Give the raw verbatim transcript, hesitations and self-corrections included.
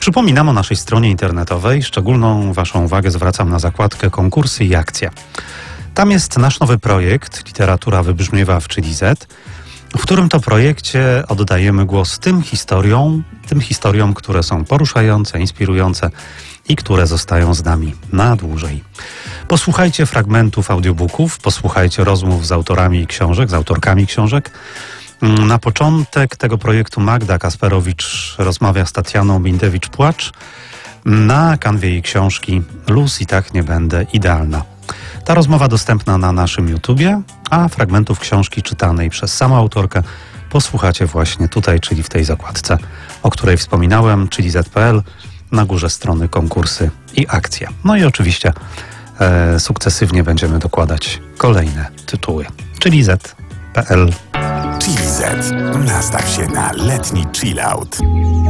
Przypominam o naszej stronie internetowej. Szczególną Waszą uwagę zwracam na zakładkę konkursy i akcje. Tam jest nasz nowy projekt Literatura wybrzmiewa w Chili Z, w którym to projekcie oddajemy głos tym historiom, tym historiom, które są poruszające, inspirujące i które zostają z nami na dłużej. Posłuchajcie fragmentów audiobooków, posłuchajcie rozmów z autorami książek, z autorkami książek. Na początek tego projektu Magda Kasperowicz rozmawia z Tatianą Bindewicz-Płacz na kanwie jej książki Luz i tak nie będę idealna. Ta rozmowa dostępna na naszym YouTubie, a fragmentów książki czytanej przez samą autorkę posłuchacie właśnie tutaj, czyli w tej zakładce, o której wspominałem, czyli Z kropka P L, na górze strony konkursy i akcje. No i oczywiście e, sukcesywnie będziemy dokładać kolejne tytuły, czyli Z kropka P L. Chili Z. Nastaw się na letni chill out.